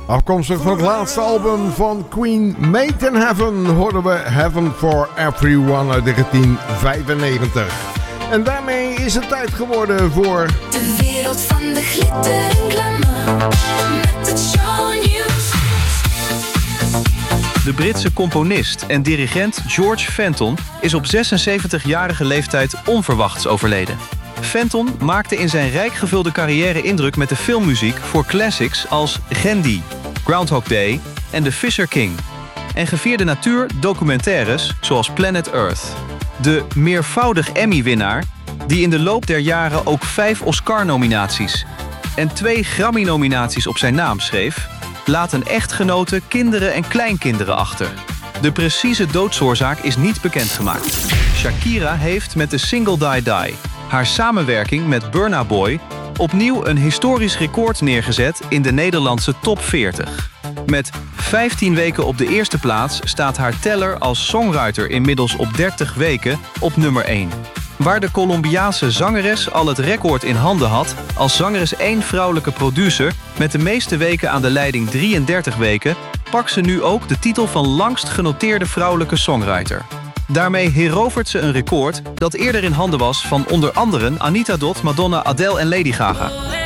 Afkomstig van het laatste album van Queen, Made in Heaven, hoorden we Heaven for Everyone uit 1995. En daarmee is het tijd geworden voor... De wereld van de glitter en glamour, met het shownieuws. De Britse componist en dirigent George Fenton is op 76-jarige leeftijd onverwachts overleden. Fenton maakte in zijn rijk gevulde carrière indruk met de filmmuziek voor classics als Gandhi, Groundhog Day en The Fisher King. En gevierde natuur-documentaires zoals Planet Earth. De meervoudig Emmy-winnaar, die in de loop der jaren ook 5 Oscar-nominaties en 2 Grammy-nominaties op zijn naam schreef, laten echtgenoten, kinderen en kleinkinderen achter. De precieze doodsoorzaak is niet bekendgemaakt. Shakira heeft met de single Die Die, haar samenwerking met Burna Boy, opnieuw een historisch record neergezet in de Nederlandse top 40. Met 15 weken op de eerste plaats staat haar teller als songwriter inmiddels op 30 weken op nummer 1. Waar de Colombiaanse zangeres al het record in handen had als zangeres 1 vrouwelijke producer met de meeste weken aan de leiding 33 weken, pakt ze nu ook de titel van langst genoteerde vrouwelijke songwriter. Daarmee herovert ze een record dat eerder in handen was van onder anderen Anita Dot, Madonna, Adele en Lady Gaga.